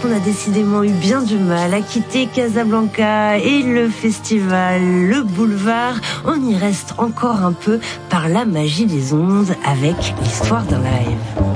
qu'on a décidément eu bien du mal à quitter Casablanca et le festival, le boulevard. On y reste encore un peu par la magie des ondes avec l'histoire d'un live.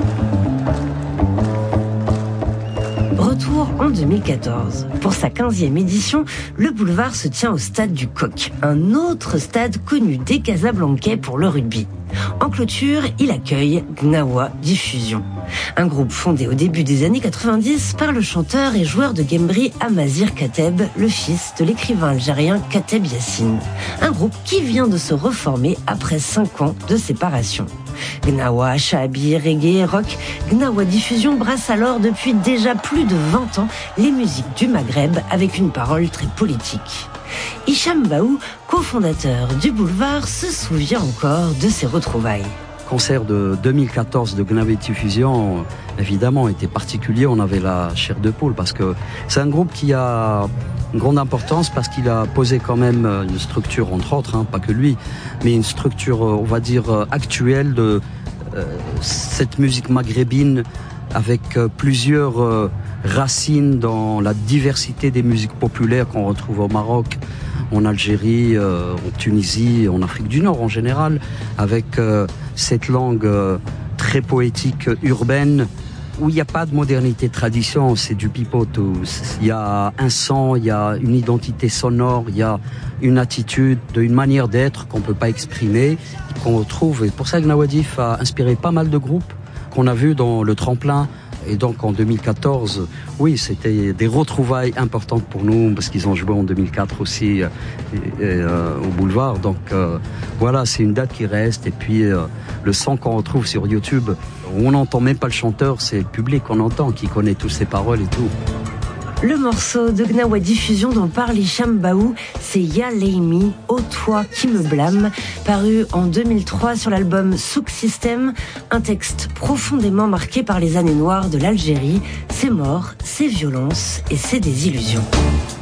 Retour en 2014. Pour sa 15e édition, le boulevard se tient au stade du Coq, un autre stade connu des Casablancais pour le rugby. En clôture, il accueille Gnawa Diffusion, un groupe fondé au début des années 90 par le chanteur et joueur de Guembri Amazir Kateb, le fils de l'écrivain algérien Kateb Yassine. Un groupe qui vient de se reformer après 5 ans de séparation. Gnawa, Shahabi, reggae, rock, Gnawa Diffusion brasse alors depuis déjà plus de 20 ans les musiques du Maghreb avec une parole très politique. Hicham Baou, cofondateur du boulevard, se souvient encore de ses retrouvailles. Le concert de 2014 de Gnawa Diffusion, évidemment, était particulier. On avait la chair de poule parce que c'est un groupe qui a une grande importance parce qu'il a posé quand même une structure, entre autres, pas que lui, mais une structure, on va dire, actuelle de cette musique maghrébine avec plusieurs racines dans la diversité des musiques populaires qu'on retrouve au Maroc, en Algérie, en Tunisie, en Afrique du Nord en général, avec cette langue très poétique urbaine où il n'y a pas de modernité de tradition, c'est du pipeau-tout. Il y a un son, il y a une identité sonore, il y a une attitude, une manière d'être qu'on ne peut pas exprimer, qu'on retrouve. Et pour ça que Gnawa Diff a inspiré pas mal de groupes qu'on a vus dans le tremplin. Et donc en 2014, oui, c'était des retrouvailles importantes pour nous parce qu'ils ont joué en 2004 aussi au boulevard. Donc voilà, c'est une date qui reste. Et puis le son qu'on retrouve sur YouTube, on n'entend même pas le chanteur, c'est le public qu'on entend qui connaît toutes ses paroles et tout. Le morceau de Gnawa Diffusion dont parle Hicham Baou, c'est Ya Leimi, Ô toi qui me blâme, paru en 2003 sur l'album Souk System, un texte profondément marqué par les années noires de l'Algérie, ses morts, ses violences et ses désillusions.